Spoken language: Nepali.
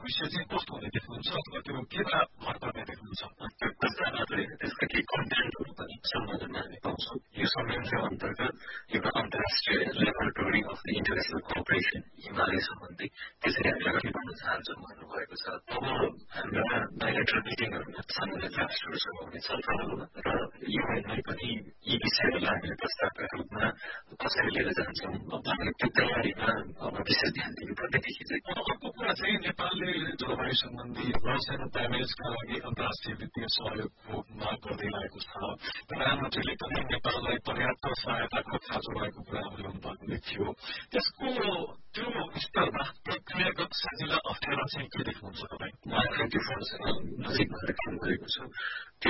भविष्य चाहिँ कस्तो हुने देख्नुहुन्छ अथवा त्यो केमा भर पर्ने देख्नुहुन्छ त्यो कुरा मात्रै होइन त्यसका केही कन्टेन्टहरू पनि सम्बोधन हामी पाउँछौँ यो संयन्त्र अन्तर्गत एउटा अन्तर्राष्ट्रिय laboratory of the international cooperation Himalaya सम्बन्धी त्यसरी हामी अगाडि बढ्न चाहन्छौँ भन्नुभएको छ अब हाम्रा बाइलेटरल मिटिङहरूमा सामान्य राष्ट्रहरूसँग हुने छलफलहरूमा र युएनमै पनि यी विषयहरूलाई हामीले प्रस्तावका रूपमा कसरी लिएर जान्छौँ भन्ने त्यो तयारीमा अब विशेष ध्यान दिनुपर्नेदेखि चाहिँ अर्को कुरा चाहिँ नेपालले जलवायु सम्बन्धी लस एन्ड ड्यामेजका लागि अन्तर्राष्ट्रिय वित्तीय सहयोगको माग गर्दै आएको छ प्रधानमन्त्रीले पनि नेपाललाई पर्याप्त सहायताको खाँचो भएको कुरा उल्लेख भएको देखियो त्यसको त्यो स्तरमा प्रक्रियागत सजिला अप्ठ्यारा चाहिँ के देख्नुहुन्छ तपाईँ उहाँले त्यो फन्डसँग नजिक भएर काम गरेको छु